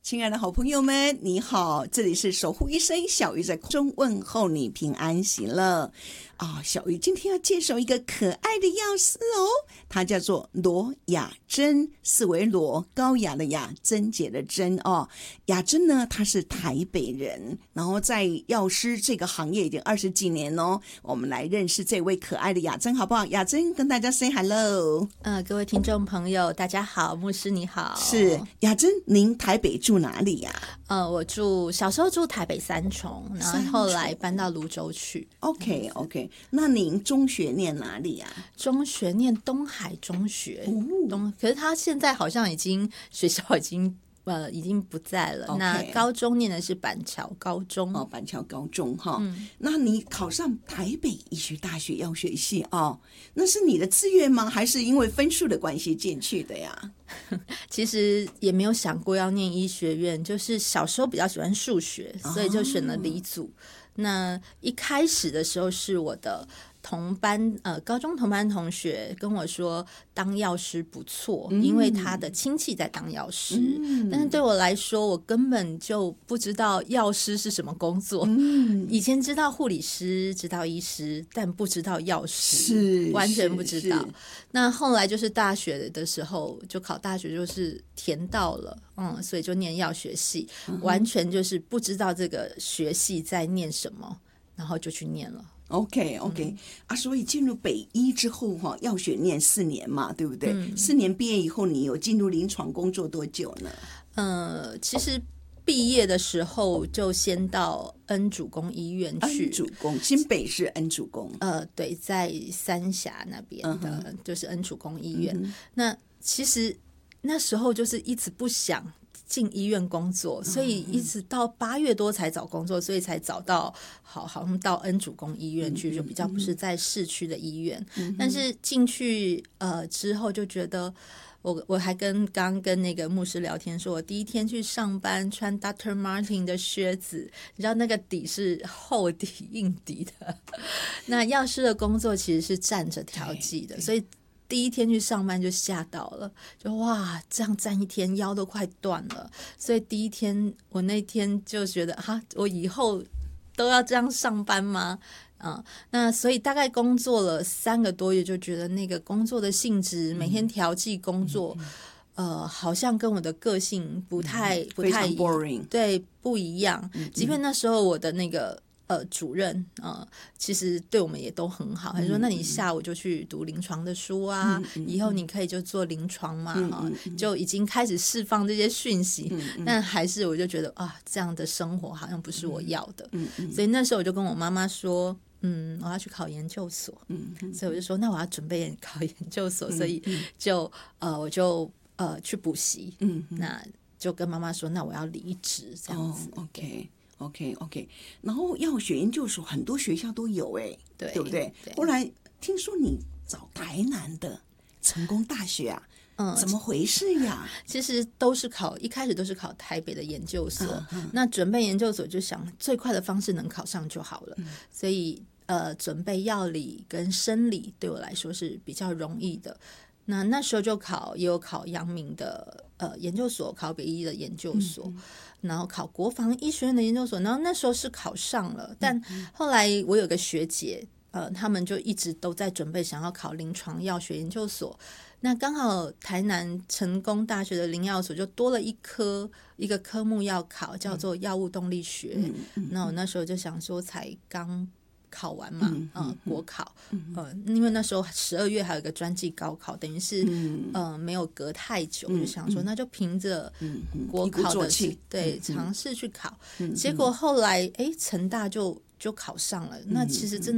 亲爱的好朋友们，你好，这里是守护医生小鱼在空中问候你平安喜乐小鱼今天要介绍一个可爱的药师它叫做罗雅珍，四为罗，高雅的雅，贞洁的贞雅珍呢，她是台北人，然后在药师这个行业已经20几年我们来认识这位可爱的雅珍好不好？雅珍跟大家 say hello。 各位听众朋友大家好，牧师你好。 是雅珍，您台北住哪里呀？ 我小时候住台北三重，然后后来搬到泸州去。 OK， 那您中学念哪里啊？ 中学念东海中学，可是他现在好像学校已经不在了。那高中念的是板桥高中。 板桥高中那你考上台北医学大学药学系那是你的志愿吗？还是因为分数的关系进去的呀？ 其实也没有想过要念医学院，就是小时候比较喜欢数学，所以就选了理组。那一开始的时候是我的高中同班同学跟我说当药师不错，因为他的亲戚在当药师。但是对我来说，我根本就不知道药师是什么工作。以前知道护理师，知道医师，但不知道药师，完全不知道。那后来就是大学的时候，就考大学就是填到了，所以就念药学系，完全就是不知道这个学系在念什么，然后就去念了。 OK， 所以进入北医之后药学念4年嘛，对不对？4年毕业以后，你有进入临床工作多久呢？ 其实毕业的时候就先到恩主公医院去。 恩主公，新北市恩主公。 对，在三峡那边的，就是恩主公医院。那其实那时候就是一直不想进医院工作，所以一直到8月多才找工作，所以才找到好像到恩主公医院去，就比较不是在市区的医院。但是进去之后就觉得我还刚跟那个牧师聊天说，我第一天去上班穿 Dr. Martin 的靴子，你知道那个底是厚底硬底的。那药师的工作其实是站着调剂的，所以第一天去上班就吓到了，就哇，这样站一天腰都快断了。所以第一天我那天就觉得我以后都要这样上班吗？那所以大概工作了3个多月，就觉得那个工作的性质，每天调剂工作，好像跟我的个性不太非常 boring， 对，不一样。即便那时候我的那个主任其实对我们也都很好，他说那你下午就去读临床的书啊，以后你可以就做临床嘛，就已经开始释放这些讯息。但还是我就觉得这样的生活好像不是我要的。所以那时候我就跟我妈妈说我要去考研究所。所以我就说那我要准备考研究所，所以我就去补习。那就跟妈妈说那我要离职这样子。 OK， 然后药学研究所很多学校都有对不对？后来听说你找台南的成功大学啊，怎么回事呀？ 其实一开始都是考台北的研究所。那准备研究所就想最快的方式能考上就好了。所以准备药理跟生理对我来说是比较容易的。那时候就也有考阳明的研究所，考北医的研究所，然后考国防医学院的研究所，然后那时候是考上了。但后来我有个学姐他们就一直都在准备想要考临床药学研究所。那刚好台南成功大学的临药所就多了一个科目要考，叫做药物动力学。那我那时候就想说才刚考完嘛，国考，因为那时候12月还有一个专技高考，等于是没有隔太久，就想说那就凭着国考的尝试去考。结果后来成大就考上了。那其实真